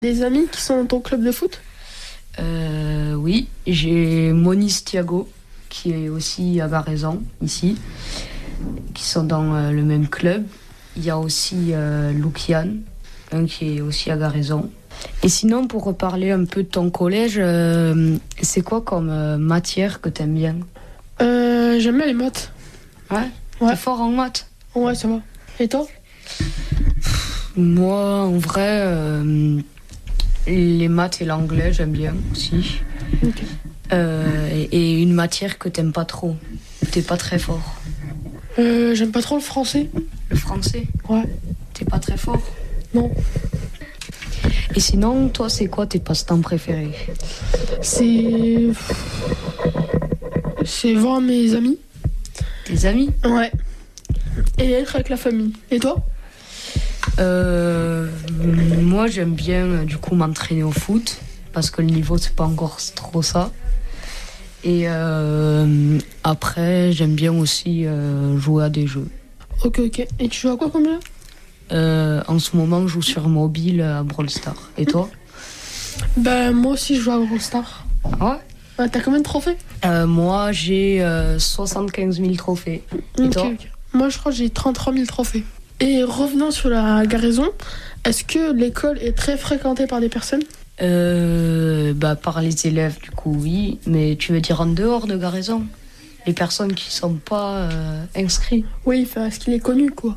Des amis qui sont dans ton club de foot? Oui, j'ai Monis Thiago, qui est aussi à Garaison, ici, qui sont dans le même club. Il y a aussi Lukian, qui est aussi à Garaison. Et sinon, pour reparler un peu de ton collège, c'est quoi comme matière que t'aimes bien? J'aime bien les maths. Ouais. Ouais. T'es fort en maths? Ouais, ça va. Et toi? Moi, en vrai, les maths et l'anglais, j'aime bien aussi. Ok. Et une matière que t'aimes pas trop, t'es pas très fort. J'aime pas trop le français. Le français? Ouais. T'es pas très fort? Non. Et sinon, toi, c'est quoi tes passe-temps préférés? C'est voir mes amis. Tes amis? Ouais. Et être avec la famille. Et toi? Moi, j'aime bien du coup m'entraîner au foot parce que le niveau c'est pas encore trop ça. Et après, j'aime bien aussi jouer à des jeux. Ok. Et tu joues à quoi comme jeu? En ce moment, je joue sur mobile à Brawl Stars. Et toi? Ben moi aussi je joue à Brawl Stars. Ouais. T'as combien de trophées? Moi, j'ai 75 000 trophées. Et toi? Ok. Moi je crois que j'ai 33 000 trophées. Et revenant sur la Garaison, est-ce que l'école est très fréquentée par des personnes? Par les élèves, du coup, oui. Mais tu veux dire en dehors de Garaison? Les personnes qui sont pas inscrites? Oui, enfin, est-ce qu'il est connu, quoi?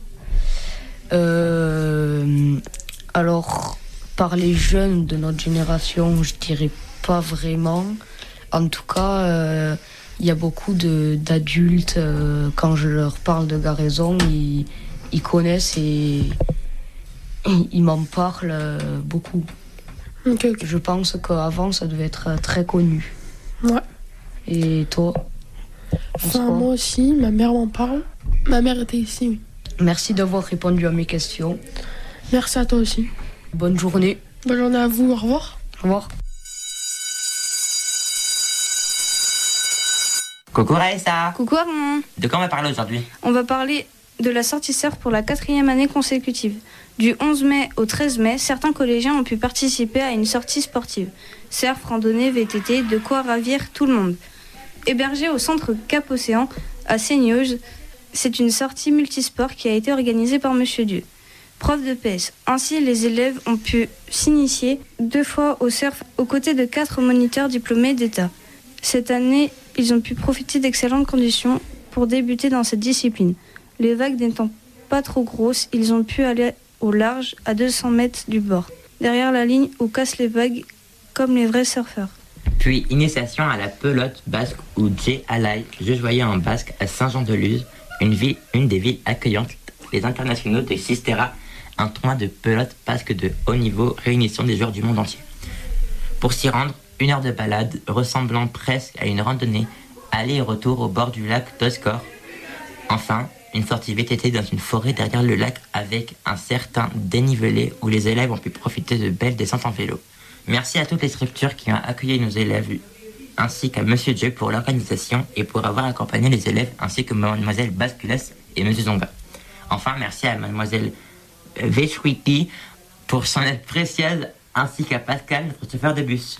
Alors, par les jeunes de notre génération, je dirais pas vraiment. En tout cas, il y a beaucoup d'adultes, quand je leur parle de Garaison, ils connaissent et ils m'en parlent beaucoup. Ok. Je pense qu'avant, ça devait être très connu. Ouais. Et toi? Enfin, moi aussi, ma mère m'en parle. Ma mère était ici, oui. Merci d'avoir répondu à mes questions. Merci à toi aussi. Bonne journée. Bonne journée à vous, au revoir. Au revoir. Coucou Raissa. Coucou Armand. De quoi on va parler aujourd'hui? On va parler de la sortie surf pour la 4e année consécutive. Du 11 mai au 13 mai, certains collégiens ont pu participer à une sortie sportive. Surf, randonnée, VTT, de quoi ravir tout le monde. Hébergé au centre Cap-Océan à Seigneuse, c'est une sortie multisport qui a été organisée par Monsieur Dieu, prof de PS. Ainsi, les élèves ont pu s'initier 2 fois au surf aux côtés de 4 moniteurs diplômés d'État. Cette année, ils ont pu profiter d'excellentes conditions pour débuter dans cette discipline. Les vagues n'étant pas trop grosses, ils ont pu aller au large à 200 mètres du bord, derrière la ligne où cassent les vagues comme les vrais surfeurs. Puis initiation à la pelote basque ou Dje Alai, jeu joyeux en basque à Saint-Jean-de-Luz, une des villes accueillantes, les internationaux de Sistera, un tournoi de pelote basque de haut niveau réunissant des joueurs du monde entier. Pour s'y rendre, 1 heure de balade ressemblant presque à une randonnée, aller et retour au bord du lac Toscor. Enfin, une sortie VTT dans une forêt derrière le lac avec un certain dénivelé où les élèves ont pu profiter de belles descentes en vélo. Merci à toutes les structures qui ont accueilli nos élèves, ainsi qu'à Monsieur Dieu pour l'organisation et pour avoir accompagné les élèves, ainsi que Mademoiselle Bascules et Monsieur Zonga. Enfin, merci à Mademoiselle Vechwiki pour son aide précieuse, ainsi qu'à Pascal, notre chauffeur de bus.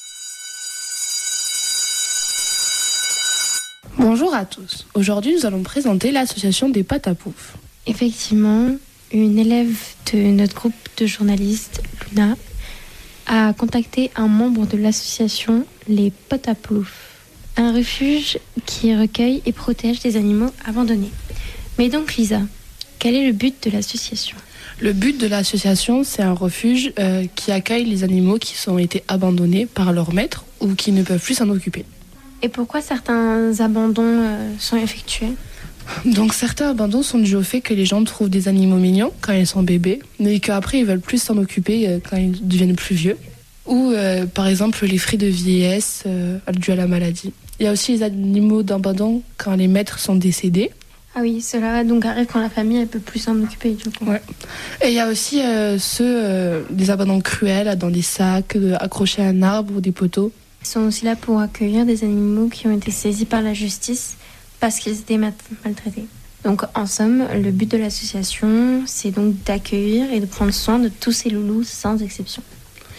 Bonjour à tous. Aujourd'hui, nous allons présenter l'association des pâtes à pouf. Effectivement, une élève de notre groupe de journalistes, Luna, a contacté un membre de l'association Les Potes à Plouf, un refuge qui recueille et protège des animaux abandonnés. Mais donc Lisa, quel est le but de l'association ? Le but de l'association, c'est un refuge qui accueille les animaux qui ont été abandonnés par leur maître ou qui ne peuvent plus s'en occuper. Et pourquoi certains abandons sont effectués ? Donc certains abandons sont dus au fait que les gens trouvent des animaux mignons quand ils sont bébés, mais qu'après ils veulent plus s'en occuper quand ils deviennent plus vieux. Ou par exemple les frais de vieillesse dus à la maladie. Il y a aussi les animaux d'abandon quand les maîtres sont décédés. Ah oui, cela donc arrive quand la famille ne peut plus s'en occuper du coup. Ouais. Et il y a aussi des abandons cruels dans des sacs, accrochés à un arbre ou des poteaux. Ils sont aussi là pour accueillir des animaux qui ont été saisis par la justice parce qu'ils étaient maltraités. Donc en somme, le but de l'association, c'est donc d'accueillir et de prendre soin de tous ces loulous sans exception.